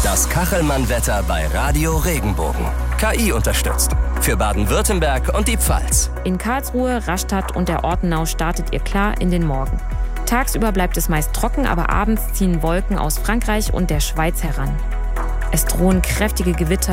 Das Kachelmann-Wetter bei Radio Regenbogen. KI unterstützt. Für Baden-Württemberg und die Pfalz. In Karlsruhe, Rastatt und der Ortenau startet ihr klar in den Morgen. Tagsüber bleibt es meist trocken, aber abends ziehen Wolken aus Frankreich und der Schweiz heran. Es drohen kräftige Gewitter